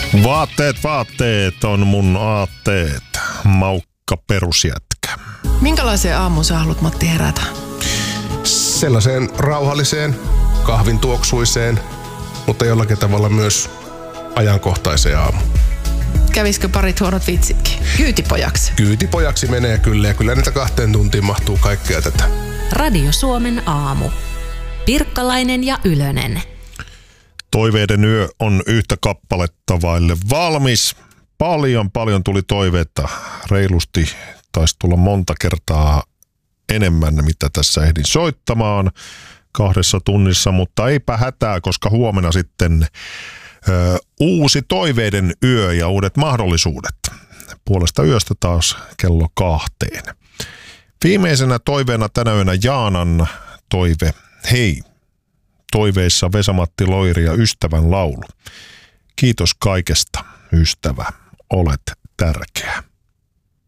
Vaatteet on mun aatteet. Maukka perusjätkä. Minkälaiseen aamuun sä haluat, Matti, herätä? Sellaiseen rauhalliseen, kahvin tuoksuiseen, mutta jollakin tavalla myös ajankohtaiseen aamuun. Kävisikö parit huonot vitsitkin? Kyytipojaksi? Kyytipojaksi menee kyllä, ja kyllä niitä 2 tuntiin mahtuu kaikkea tätä. Radio Suomen aamu. Pirkkalainen ja Ylönen. Toiveiden yö on yhtä kappaletta vaille valmis. Paljon tuli toiveita. Reilusti taisi tulla monta kertaa enemmän, mitä tässä ehdin soittamaan 2 tunnissa, mutta eipä hätää, koska huomenna sitten uusi toiveiden yö ja uudet mahdollisuudet. Puolesta yöstä taas kello 2. Viimeisenä toiveena tänä yönä Jaanan toive. Hei, toiveissa Vesa-Matti Loiri ja Ystävän laulu. Kiitos kaikesta, ystävä, olet tärkeä.